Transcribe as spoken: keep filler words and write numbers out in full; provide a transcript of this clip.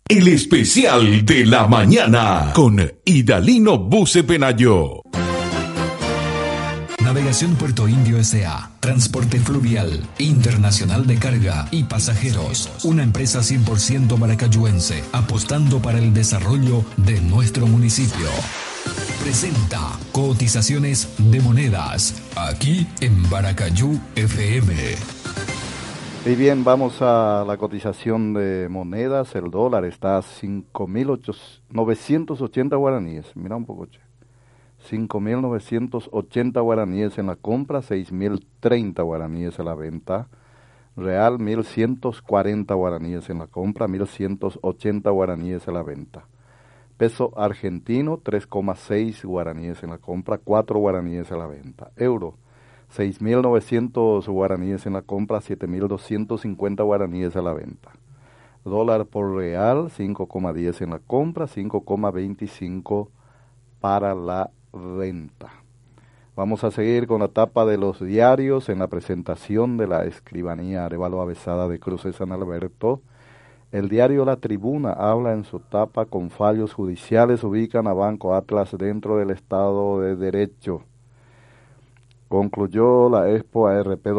El especial de la mañana con Idalino Buce Penayo. Navegación Puerto Indio S A. Transporte fluvial, internacional de carga y pasajeros. Una empresa cien por ciento maracayuense, apostando para el desarrollo de nuestro municipio. Presenta cotizaciones de monedas, aquí en Baracayú F M. Y bien, vamos a la cotización de monedas. El dólar está a cinco mil novecientos ochenta guaraníes. Mira un poco, che. cinco mil novecientos ochenta guaraníes en la compra, seis mil treinta guaraníes en la venta. Real, mil ciento cuarenta guaraníes en la compra, mil ciento ochenta guaraníes en la venta. Peso argentino, tres coma seis guaraníes en la compra, cuatro guaraníes en la venta. Euro, seis mil novecientos guaraníes en la compra, siete mil doscientos cincuenta guaraníes a la venta. Dólar por real, cinco coma diez en la compra, cinco coma veinticinco para la venta. Vamos a seguir con la tapa de los diarios en la presentación de la escribanía Arevalo Avesada de Cruces San Alberto. El diario La Tribuna habla en su tapa: con fallos judiciales ubican a Banco Atlas dentro del Estado de Derecho. Concluyó la Expo A R P